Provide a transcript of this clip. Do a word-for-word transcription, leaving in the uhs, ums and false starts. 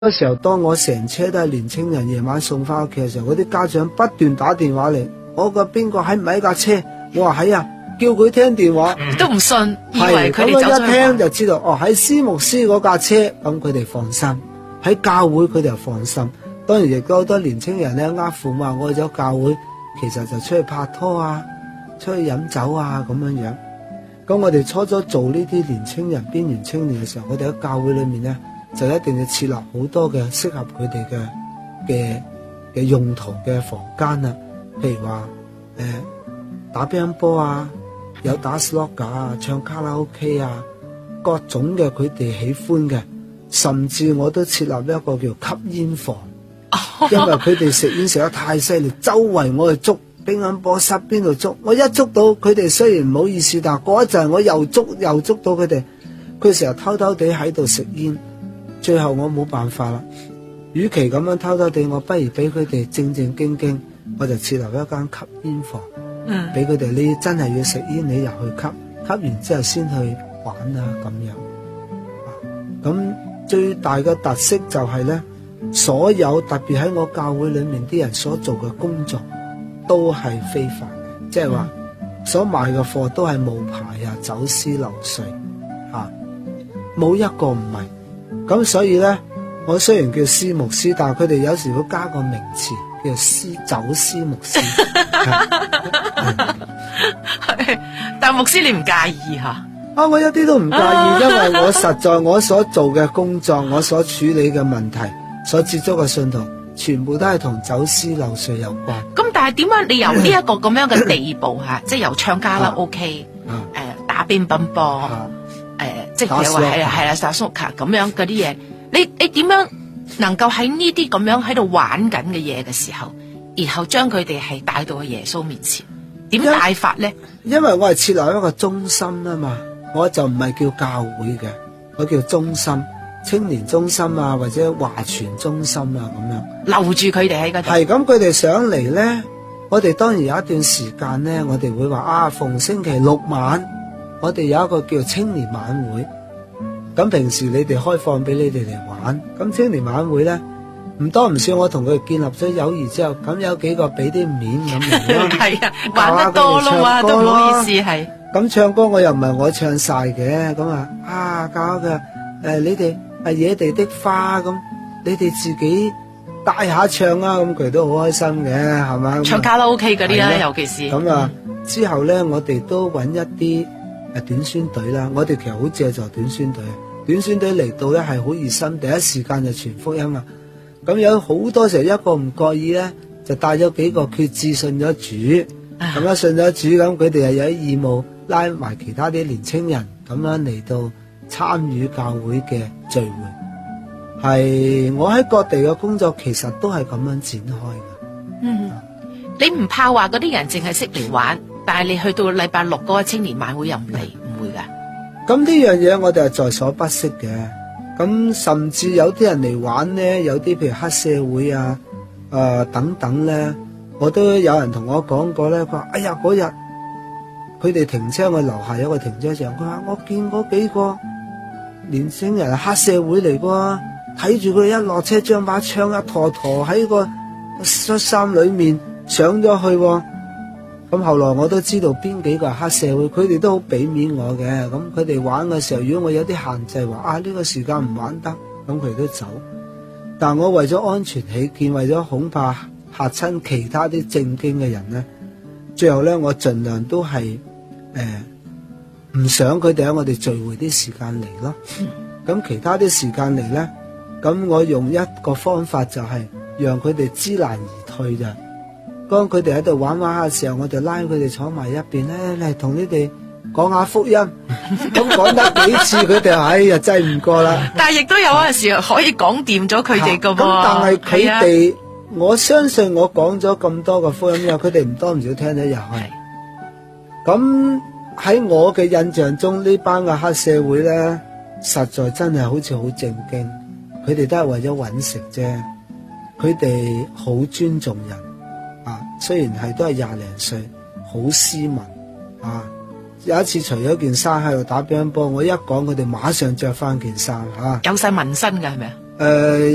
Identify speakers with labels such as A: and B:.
A: 嗰時候，當我成車都係年青人，夜晚送翻屋企嘅時候，嗰啲家長不斷打電話嚟，我個邊個喺唔喺架車？我話喺啊，叫佢聽電話，
B: 嗯、都唔信，以為佢哋走咗去。
A: 一聽就知道，哦，喺司牧師嗰架車，咁佢哋放心；喺教會佢哋又放心。當然亦都好多年青人咧，呃父母話我去咗教會，其實就出去拍拖啊，出去飲酒啊咁樣樣。咁我哋初初做呢啲年青人邊緣青年嘅時候，我哋喺教會裏面咧，就一定要設立好多嘅適合佢哋嘅嘅嘅用途嘅房間啊，譬如話誒、呃、打乒乓波啊，有打 slot 啊，唱卡拉 OK 啊，各種嘅佢哋喜歡嘅，甚至我都設立一個叫吸煙房，因為佢哋食煙食得太犀利，周圍我去捉乒乓波室邊度捉，我一捉到佢哋雖然唔好意思，但係過一陣我又捉又捉到佢哋，佢成日偷偷地喺度食煙。最後我冇辦法啦，與其咁樣偷偷地，我不如俾佢哋正正經經，我就設立一間吸煙房，嗯，俾佢哋你真係要食煙，你入去吸，吸完之後先去玩啊咁樣。咁、啊、最大嘅特色就係咧，所有特別喺我教會裏面啲人所做嘅工作都係非法嘅，即係話所賣嘅貨都係冒牌啊、走私漏稅啊，冇一個唔係。咁所以咧，我雖然叫司牧師，但係佢哋有時會加個名詞叫私走私牧師。
B: 但係牧師你唔介意吓？
A: 啊，我一啲都唔介意，因為我實在我所做嘅工作，我所處理嘅問題，所接觸嘅信徒，全部都係同走私漏稅有關。
B: 咁但係點解你由呢一個咁樣嘅地步吓，即係由唱卡拉 OK， 誒、啊呃、打乒乓波。啊誒、呃，即係話係係啦，打 snooker 咁樣嗰啲嘢，你你點樣能夠喺呢啲咁樣喺度玩緊嘅嘢嘅時候，然後將佢哋係帶到去耶穌面前？點帶法咧？因為我係設立一個中心啊嘛，我就唔係叫教會嘅，我叫中心、青年中心啊，或者華傳中心啊咁樣，留住佢哋喺嗰度。係咁，佢哋上嚟咧，我哋當然有一段時間咧，我哋會話啊，逢星期六晚。我哋有一個叫青年晚會，咁平時你哋開放俾你哋嚟玩，咁青年晚會咧唔多唔少，我同佢哋建立咗友誼之後，咁有幾個俾啲面咁樣，係啊，玩得多咯嘛，都唔好意思係。咁唱歌我又唔係我唱晒嘅，咁啊啊搞嘅誒，你哋係野地的花咁，你哋自己帶下唱啊，咁佢都好開心嘅，係嘛？唱卡拉 OK 嗰啲啦，尤其是咁啊。之後咧，我哋都揾一啲。誒，短宣隊啦，我哋其實好借助短宣隊，短宣隊嚟到咧係好熱心，第一時間就傳福音啊！咁有好多時候一個唔覺意咧，就帶咗幾個決志信咗主，咁樣信咗主，咁佢哋又有義務拉埋其他啲年青人咁樣嚟到參與教會嘅聚會。係我喺各地嘅工作，其實都係咁樣展開嘅。嗯，你唔怕話嗰啲人淨係識嚟玩？但係你去到禮拜六嗰個青年晚會又唔嚟，唔會噶。咁呢樣嘢我哋係在所不惜嘅。咁甚至有啲人嚟玩咧，有啲譬如黑社會啊、誒、呃、等等咧，我都有人同我講過咧。佢話：哎呀，嗰日佢哋停車，我樓下有個停車場。佢話：我見嗰幾個年輕人係黑社會嚟㗎，睇住佢一落車，將把槍一坨坨喺個恤衫裏面上咗去。咁後來我都知道邊幾個係黑社會，佢哋都好俾面我嘅。咁佢哋玩嘅時候，如果我有啲限制話啊，呢個時間唔玩得，咁佢哋都走。但我為咗安全起見，為咗恐怕嚇親其他啲正經嘅人咧，最後咧我盡量都係誒唔想佢哋喺我哋聚會啲時間嚟咯。咁其他啲時間嚟咧，咁我用一個方法就係讓佢哋知難而退咋。當佢哋喺度玩玩下嘅時候，我就拉佢哋坐埋一邊咧，嚟同你哋講下福音。咁講得幾次，佢哋哎呀真係唔過啦。但係亦都有陣時可以講掂咗佢哋噶喎。咁但係佢哋，我相信我講咗咁多個福音之後，佢哋唔多唔少聽咗入去。咁喺我嘅印象中，呢班嘅黑社會咧，實在真係好似好正經。佢哋都係為咗搵食啫。佢哋好尊重人。啊，雖然係都係廿零歲，好斯文啊！有一次除咗件衫喺度打乒乓波，我一講佢哋馬上着翻件衫吓，有晒紋身㗎係咪啊？誒。